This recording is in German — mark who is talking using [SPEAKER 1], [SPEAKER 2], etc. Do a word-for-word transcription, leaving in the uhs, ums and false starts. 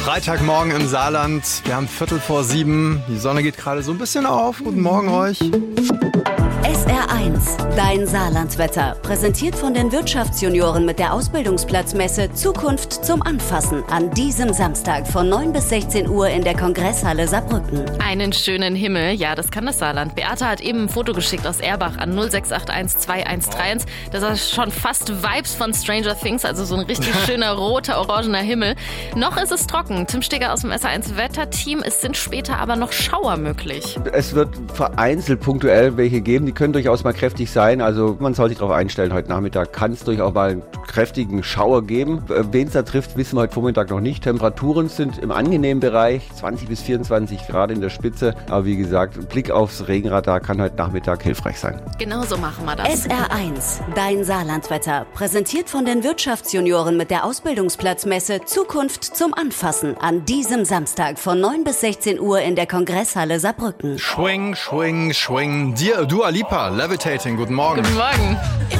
[SPEAKER 1] Freitagmorgen im Saarland. Wir haben Viertel vor sieben. Die Sonne geht gerade so ein bisschen auf. Guten Morgen euch.
[SPEAKER 2] S R eins, dein Saarlandwetter. Präsentiert von den Wirtschaftsjunioren mit der Ausbildungsplatzmesse Zukunft zum Anfassen. An diesem Samstag von neun bis sechzehn Uhr in der Kongresshalle Saarbrücken.
[SPEAKER 3] Einen schönen Himmel, ja, das kann das Saarland. Beate hat eben ein Foto geschickt aus Erbach an null sechs acht eins zwei eins drei eins. Das ist schon fast Vibes von Stranger Things, also so ein richtig schöner roter, orangener Himmel. Noch ist es trocken. Tim Steger aus dem S R eins Wetterteam. Es sind später aber noch Schauer möglich.
[SPEAKER 4] Es wird vereinzelt punktuell welche geben, die können durchaus mal kräftig sein. Also man soll sich darauf einstellen, heute Nachmittag kann es durchaus mal einen kräftigen Schauer geben. Wen es da trifft, wissen wir heute Vormittag noch nicht. Temperaturen sind im angenehmen Bereich, zwanzig bis vierundzwanzig Grad in der Spitze. Aber wie gesagt, Blick aufs Regenradar kann heute Nachmittag hilfreich sein.
[SPEAKER 3] Genau so machen wir das.
[SPEAKER 2] S R eins, dein Saarlandwetter. Präsentiert von den Wirtschaftsjunioren mit der Ausbildungsplatzmesse Zukunft zum Anfassen. An diesem Samstag von neun bis sechzehn Uhr in der Kongresshalle Saarbrücken.
[SPEAKER 1] Schwing, schwing, schwing. Dir, Dua Lipa, Levitating. Guten Morgen.
[SPEAKER 3] Guten Morgen.